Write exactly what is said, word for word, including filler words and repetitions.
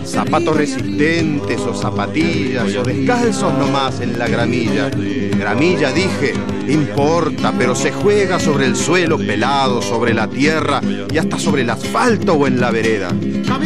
Zapatos resistentes o zapatillas o descalzos nomás en la gramilla. Gramilla dije, importa, pero se juega sobre el suelo pelado, sobre la tierra y hasta sobre el asfalto o en la vereda.